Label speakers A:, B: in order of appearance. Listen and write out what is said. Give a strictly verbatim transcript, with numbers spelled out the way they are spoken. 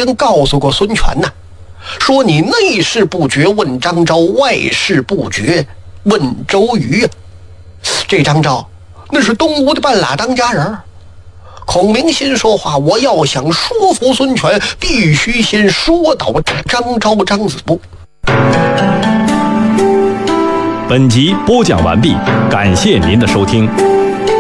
A: 经告诉过孙权呐，说你内事不决问张昭，外事不决问周瑜。这张昭那是东吴的半拉当家人。孔明心说话，我要想说服孙权，必须先说倒张昭张子布。
B: 本集播讲完毕，感谢您的收听。